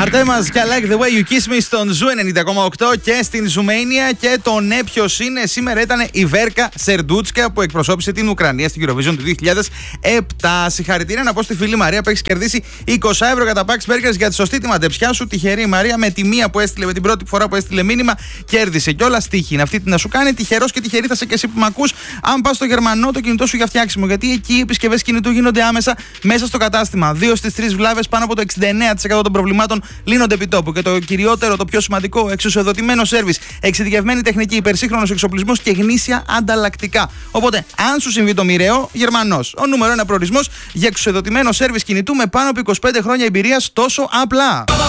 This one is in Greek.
Αρτέμας και I like the way you kiss me στον Ζου 90,8 και στην Ζουμania. Και το ναι, ποιος είναι, σήμερα ήταν η Βέρκα Σερντούτσκα που εκπροσώπησε την Ουκρανία στην Eurovision του 2007. Συγχαρητήρια να πω στη φίλη Μαρία που έχει κερδίσει 20 ευρώ κατά Pax Burgers για τη σωστή τη μαντεψιά σου. Τυχερή Μαρία, με τη μία που έστειλε, με την πρώτη φορά που έστειλε μήνυμα, κέρδισε κιόλα. Τύχη είναι αυτή να σου κάνει. Τυχερός και τυχερή θα είσαι και εσύ που με ακούς. Αν πας στο Γερμανό, το κινητό σου για φτιάξιμο. Γιατί εκεί οι επισκευές κινητού γίνονται άμεσα μέσα στο κατάστημα. 2 στις 3 βλάβες, πάνω από το 69% των προβλημάτων λύνονται επί τόπου. Και το κυριότερο, το πιο σημαντικό, εξουσιοδοτημένο σέρβις, εξειδικευμένη τεχνική, υπερσύγχρονος εξοπλισμός και γνήσια ανταλλακτικά. Οπότε, αν σου συμβεί το μοιραίο, Γερμανός. Ο νούμερο 1 προορισμός για εξουσιοδοτημένο σέρβις κινητού με πάνω από 25 χρόνια εμπειρίας τόσο απλά.